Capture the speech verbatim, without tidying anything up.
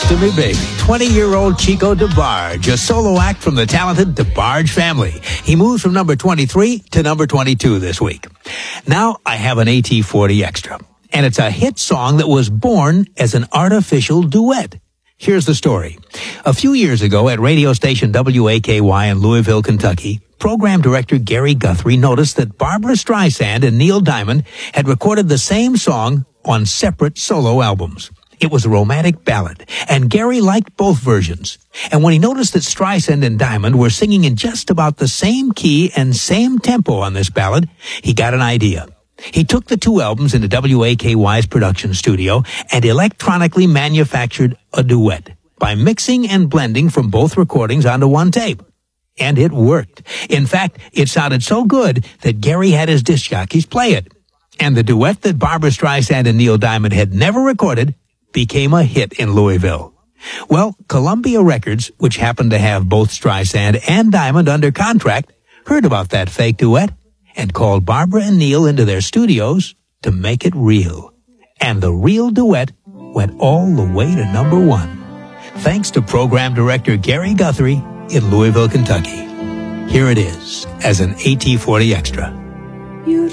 to Me Baby, twenty-year-old Chico DeBarge, a solo act from the talented DeBarge family. He moves from number twenty-three to number twenty-two this week. Now I have an A T forty Extra, and it's a hit song that was born as an artificial duet. Here's the story. A few years ago at radio station W A K Y in Louisville, Kentucky, program director Gary Guthrie noticed that Barbra Streisand and Neil Diamond had recorded the same song on separate solo albums. It was a romantic ballad, and Gary liked both versions. And when he noticed that Streisand and Diamond were singing in just about the same key and same tempo on this ballad, he got an idea. He took the two albums into W A K Y's production studio and electronically manufactured a duet by mixing and blending from both recordings onto one tape. And it worked. In fact, it sounded so good that Gary had his disc jockeys play it. And the duet that Barbra Streisand and Neil Diamond had never recorded became a hit in Louisville. Well, Columbia Records, which happened to have both Streisand and Diamond under contract, heard about that fake duet and called Barbra and Neil into their studios to make it real. And the real duet went all the way to number one. Thanks to program director Gary Guthrie in Louisville, Kentucky. Here it is as an A T forty Extra.